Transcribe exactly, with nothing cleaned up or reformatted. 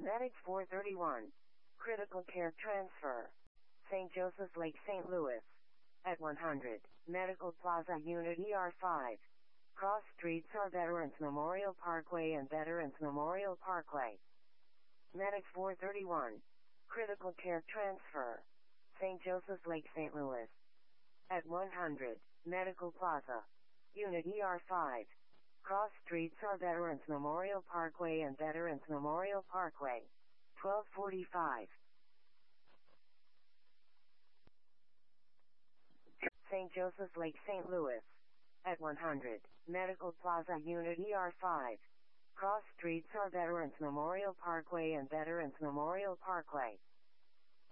Medic four thirty-one. Critical Care Transfer. Saint Joseph's Lake, Saint Louis. At one hundred. Medical Plaza Unit E R five. Cross streets are Veterans Memorial Parkway and Veterans Memorial Parkway. Medic four thirty-one. Critical Care Transfer. Saint Joseph's Lake, Saint Louis. At one hundred. Medical Plaza. Unit E R five. Cross streets are Veterans Memorial Parkway and Veterans Memorial Parkway. twelve forty-five. Saint Joseph's Lake, Saint Louis. At one hundred. Medical Plaza Unit E R five. Cross streets are Veterans Memorial Parkway and Veterans Memorial Parkway.